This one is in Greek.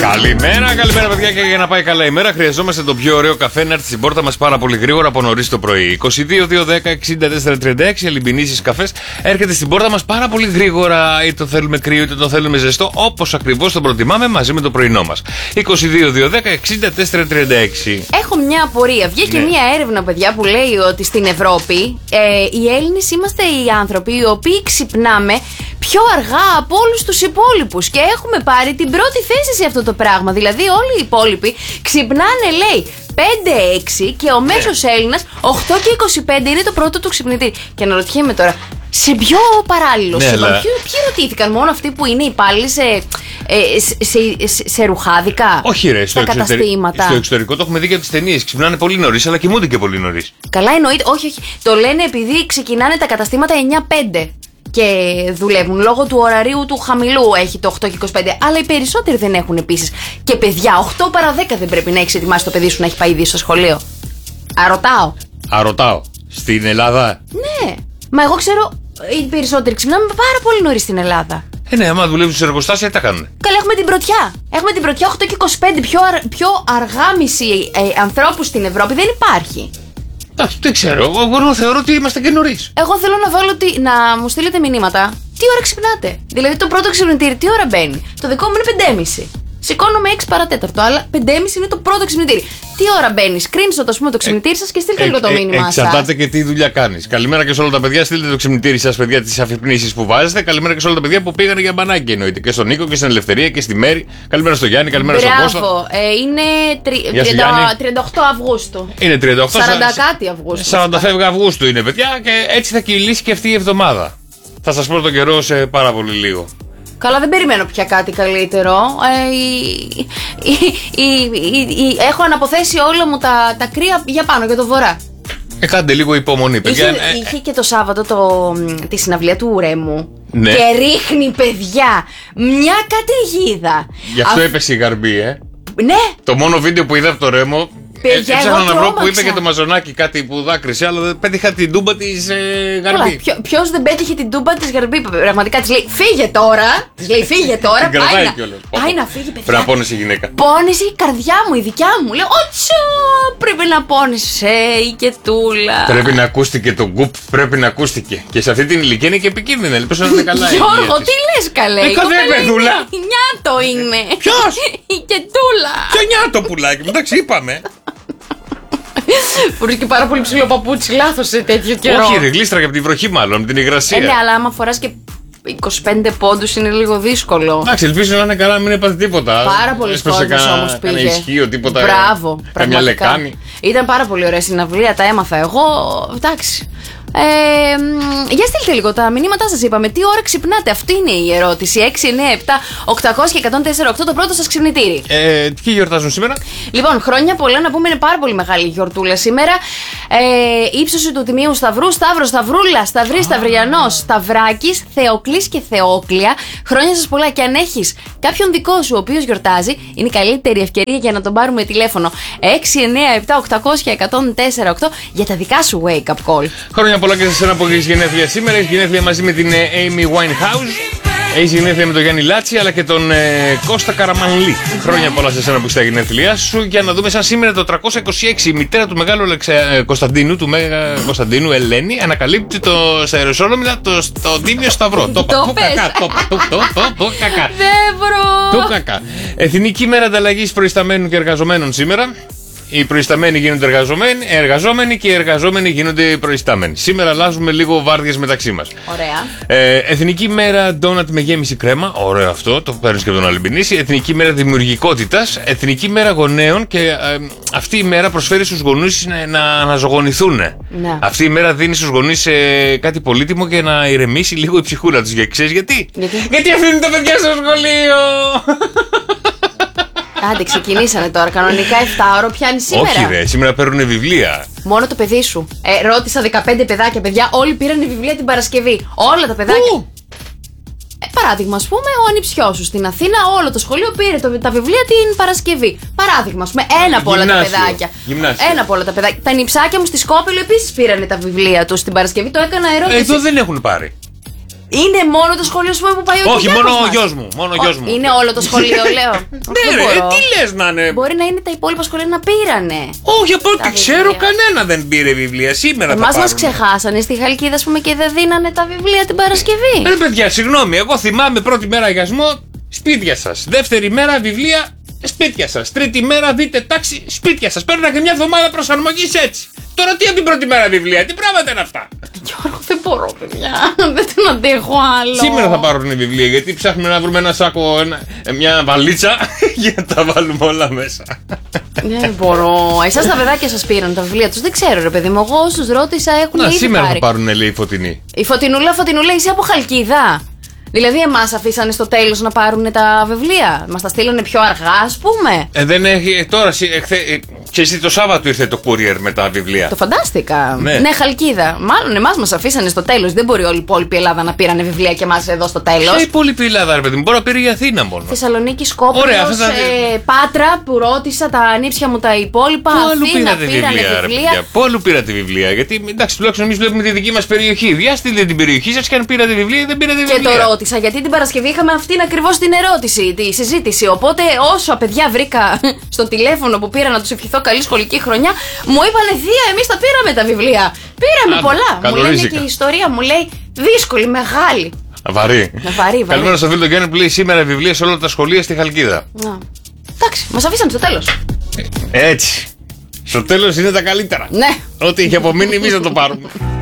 Καλημέρα, καλημέρα παιδιά, και για να πάει καλά η μέρα χρειαζόμαστε τον πιο ωραίο καφέ να έρθει στην πόρτα μας πάρα πολύ γρήγορα από νωρίς το πρωί. 22-210-64-36, Αλυμπινήσης καφές έρχεται στην πόρτα μας πάρα πολύ γρήγορα, είτε το θέλουμε κρύο είτε το θέλουμε ζεστό, όπως ακριβώς το προτιμάμε μαζί με το πρωινό μας. 22-210-64-36. Έχω μια απορία. Βγήκε μια έρευνα, παιδιά, που λέει ότι στην Ευρώπη οι Έλληνες είμαστε οι άνθρωποι οι οποίοι ξυπνάμε πιο αργά από όλους τους υπόλοιπους και έχουμε πάρει την πρώτη θέση σε αυτό το πράγμα. Δηλαδή όλοι οι υπόλοιποι ξυπνάνε, λέει, 5-6 και ο μέσος Έλληνας 8 και 25 είναι το πρώτο του ξυπνητήρι. Και αναρωτιέμαι τώρα, σε ποιο παράλληλο σύμπαν, ποιοι ρωτήθηκαν, μόνο αυτοί που είναι υπάλληλοι σε ρουχάδικα? Όχι, ρε, στα καταστήματα. Στο εξωτερικό το έχουμε δει και από τις ταινίες. Ξυπνάνε πολύ νωρίς, αλλά κοιμούνται και πολύ νωρίς. Καλά, εννοείται. Όχι. Το λένε επειδή ξεκινάνε τα καταστήματα 9-5 και δουλεύουν. Λόγω του ωραρίου του χαμηλού έχει το 8 και 25. Αλλά οι περισσότεροι δεν έχουν επίσης. Και παιδιά, 8 παρα 10 δεν πρέπει να έχεις ετοιμάσει το παιδί σου να έχει πάει ήδη στο σχολείο. Αρωτάω. Στην Ελλάδα. Ναι. Μα εγώ ξέρω, οι περισσότεροι ξυπνάμε πάρα πολύ νωρίς στην Ελλάδα. Ναι, άμα δουλεύουν σε εργοστάσια, τι τα κάνουν. Καλά, έχουμε την πρωτιά. Έχουμε την πρωτιά 8 και 25. Πιο αργά μισή ανθρώπους στην Ευρώπη δεν υπάρχει. Δεν ξέρω. Εγώ θεωρώ ότι είμαστε και νωρίς. Εγώ θέλω να βάλω να μου στείλετε μηνύματα. Τι ώρα ξυπνάτε? Δηλαδή το πρώτο ξυπνητήρι τι ώρα μπαίνει? Το δικό μου είναι 5.30. Σηκώνομαι 6 παρατέταρτο, αλλά 5.30 είναι το πρώτο ξυπνητήρι. Τι ώρα μπαίνει? Screenshot, ας πούμε, το ξυπνητήρι σας και στείλτε λίγο το μήνυμά σας. Εξαρτάται και τι δουλειά κάνεις. Καλημέρα και σε όλα τα παιδιά. Στείλτε το ξυπνητήρι σας, παιδιά, τις αφυπνήσεις που βάζετε. Καλημέρα και σε όλα τα παιδιά που πήγανε για μπανάκι, εννοείται. Και στον Νίκο και στην Ελευθερία και στη Μέρη. Καλημέρα στο Γιάννη, καλημέρα στον Κώστα. Μπράβο. Είναι 38 Αυγούστου. Είναι 38 40 κάτι Αυγούστου. 40 φεύγα Αυγούστου είναι, παιδιά, και έτσι θα κυλήσει και αυτή η εβδομάδα. Θα σας πω τον καιρό σε πάρα πολύ λίγο. Καλά, δεν περιμένω πια κάτι καλύτερο. Έχω αναποθέσει όλα μου τα κρύα για πάνω, για το βορρά. Κάντε λίγο υπομονή, παιδιά. Είχε και το Σάββατο τη συναυλία του Ρέμου. Ναι. Και ρίχνει, παιδιά, μια καταιγίδα. Γι' αυτό έπεσε η Γαρμπή, Ναι. Το μόνο βίντεο που είδα από το Ρέμο. Έψαχνα να βρω που είπε και το Μαζονάκι κάτι που δάκρυσε, αλλά δεν πέτυχα την τούμπα της Γαρμπή. Ποιος δεν πέτυχε την τούμπα της Γαρμπή? Πραγματικά της λέει φύγε τώρα. Πάει να φύγει, παιδιά. Πρέπει να πόνεσε η γυναίκα. Πόνεσε η καρδιά μου, η δικιά μου. Λέω ότσο, πρέπει να πόνεσε η Κετούλα. Πρέπει να ακούστηκε το γκουπ, πρέπει να ακούστηκε. Και σε αυτή την ηλικία είναι και επικίνδυνα. Ελπίζω να είναι καλά. Γιώργο, τι λες, καλέ? Παιδούλα. Νιάτο είναι. Ποιος? Η Κετούλα. Ποιο νιάτο πουλάκι, εντάξει, είπαμε. Φορείς και πάρα πολύ ψηλό παπούτσι, λάθος σε τέτοιο καιρό. Όχι, ρε, γλίστρα και από τη βροχή, μάλλον, από την υγρασία. Ναι, αλλά άμα φοράς και 25 πόντους είναι λίγο δύσκολο. Εντάξει, ελπίζω να είναι καλά, μην έπαθε τίποτα. Πάρα πολύ πόντους όμως πήγε. Κανένα ισχύο, τίποτα. Μπράβο, καμιά λεκάνη. Ήταν πάρα πολύ ωραία συναυλία, τα έμαθα εγώ. Εντάξει. Για στείλτε λίγο τα μηνύματά σας, είπαμε. Τι ώρα ξυπνάτε? Αυτή είναι η ερώτηση. 6, 9, 7, 800 και 104,8 το πρώτο σας ξυπνητήρι. Τι γιορτάζουν σήμερα? Λοιπόν, χρόνια πολλά να πούμε, είναι πάρα πολύ μεγάλη γιορτούλα σήμερα. Ύψωση του Τιμίου Σταυρού, Σταύρος, Σταυρούλα, Σταυρής, Σταυριανός, Σταυράκης, Θεοκλής και Θεόκλια. Χρόνια σας πολλά, και αν έχεις κάποιον δικό σου ο οποίος γιορτάζει, είναι η καλύτερη ευκαιρία για να τον πάρουμε τηλέφωνο. 6, 9, 7, 800 και 104,8 για τα δικά σου wake up call. Χρόνια πολλά και σε εσένα που έχεις γενέθλια σήμερα. Έχεις γενέθλια μαζί με την Amy Winehouse. Έχεις γενέθλια με τον Γιάννη Λάτσι αλλά και τον Κώστα Καραμανλή. Χρόνια πολλά σε εσένα που έχεις τα γενέθλιά σου. Για να δούμε, σαν σήμερα το 326 η μητέρα του μεγάλου Κωνσταντίνου, του Μέγα Κωνσταντίνου, Ελένη, ανακαλύπτει στα Ιεροσόλυμα το Τίμιο Σταυρό. Το κακά. Εθνική μέρα ανταλλαγής προϊσταμένων και εργαζομένων σήμερα. Οι προϊσταμένοι γίνονται εργαζόμενοι και οι εργαζόμενοι γίνονται προϊστάμενοι. Σήμερα αλλάζουμε λίγο βάρδιες μεταξύ μας. Ωραία. Εθνική μέρα ντόνατ με γέμιση κρέμα. Ωραίο αυτό, το παίρνεις και από τον Αλυμπινίση. Εθνική μέρα δημιουργικότητας. Εθνική μέρα γονέων. Και αυτή η μέρα προσφέρει στους γονείς να αναζωογονηθούν. Ναι. Αυτή η μέρα δίνει στους γονείς κάτι πολύτιμο και να ηρεμήσει λίγο η ψυχούλα τους. Ξέρεις γιατί? Γιατί αφήνουν τα παιδιά στο σχολείο. Άντε, ξεκινήσανε τώρα. Κανονικά 7ωρο πιάνει σήμερα. Όχι, ρε, σήμερα παίρνουν βιβλία. Μόνο το παιδί σου. Ρώτησα 15 παιδάκια, παιδιά. Όλοι πήραν βιβλία την Παρασκευή. Όλα τα παιδάκια. Παράδειγμα, ας πούμε, ο ανιψιός σου στην Αθήνα, όλο το σχολείο πήρε τα βιβλία την Παρασκευή. Παράδειγμα, ας πούμε, ένα από όλα τα παιδάκια. Ένα από όλα τα παιδάκια. Τα νιψάκια μου στη Σκόπελο επίσης πήραν τα βιβλία τους την Παρασκευή. Το έκανα ερώτηση. Εδώ δεν έχουν πάρει. Είναι μόνο το σχολείο σου που πάει ο Όχι, Κυριάκος μόνο ο μας? γιος μου. Μόνο ο γιος μου. Είναι όλο το σχολείο, λέω. Ναι, Δεν ρε, μπορώ. τι λες να είναι. Μπορεί να είναι τα υπόλοιπα σχολεία να πήρανε. Όχι, από ό,τι Τα ξέρω, βιβλία. κανένα δεν πήρε βιβλία. Σήμερα Εμάς θα μας πάρουν. ξεχάσανε στη Χαλκίδα, ας πούμε, και δεν δίνανε τα βιβλία την Παρασκευή. Ρε παιδιά, συγγνώμη, εγώ θυμάμαι πρώτη μέρα αγιασμό σπίτια σας. Δεύτερη μέρα βιβλία σπίτια σας. Τρίτη μέρα δείτε τάξη σπίτια σας. Παίρνω και μια εβδομάδα προσαρμογής έτσι. Τώρα τι από την πρώτη μέρα βιβλία, τι πράγματα είναι αυτά. Γιώργο, δεν μπορώ, παιδιά. Δεν τον αντέχω άλλο. Σήμερα θα πάρουν βιβλία γιατί ψάχνουμε να βρούμε ένα σάκο, μια βαλίτσα για να τα βάλουμε όλα μέσα. Δεν μπορώ. Εσάς τα παιδάκια σας πήραν τα βιβλία τους. Δεν ξέρω, ρε παιδί μου. Εγώ όσους ρώτησα έχουν Να, ήδη σήμερα πάρει. θα πάρουν, λέει, η Φωτεινή. Η Φωτεινούλα, είσαι από Χαλκίδα. Δηλαδή, εμάς αφήσανε στο τέλος να πάρουν τα βιβλία. Μας τα στείλανε πιο αργά, ας πούμε. Δεν έχει. Τώρα, ξέρεις, το Σάββατο ήρθε το courier με τα βιβλία. Το φαντάστηκα. Ναι. Χαλκίδα. Μάλλον εμάς μας αφήσανε στο τέλος. Δεν μπορεί όλη η υπόλοιπη Ελλάδα να πήρανε βιβλία και εμάς εδώ στο τέλος. Ποια υπόλοιπη Ελλάδα, ρε παιδί μου, μπορεί να πήρε η Αθήνα μόνο. Θεσσαλονίκη, Σκόπελος, Ωραία, αυτά τα- Πάτρα που ρώτησα, τα ανήψια μου τα υπόλοιπα. Πού αλλού Αθήνα πήρατε πήρανε βιβλία, ρε παιδιά. Πού αλλού πήρατε βιβλία. Γιατί εντάξει, τουλάχιστον εμείς βλέπουμε τη δική μας περιοχή. Διάστηλε την περιοχή σας και αν πήρατε βιβλία ή δεν πήρατε Και βιβλία. το ρώτησα γιατί την Παρασκευή είχαμε αυτήν ακριβώς την ερώτηση, τη συζήτηση. Οπότε όσο παιδιά βρήκα στο τηλέφωνο που πήρα να τους ευχηθώ καλή σχολική χρονιά, μου είπανε Θεία, εμείς τα πήραμε τα βιβλία. Πήραμε Α, πολλά. Μου λένε καλορίζικα. και η ιστορία μου λέει δύσκολη, μεγάλη. Βαρύ. Βαρύ. Καλημέρα στο φίλο τον Γιάννη που λέει σήμερα βιβλία σε όλα τα σχολεία στη Χαλκίδα. Να. Εντάξει, μας αφήσανε στο τέλος. Έτσι. Στο τέλος είναι τα καλύτερα. Ναι. Ό,τι είχε απομείνει εμείς να το πάρουμε.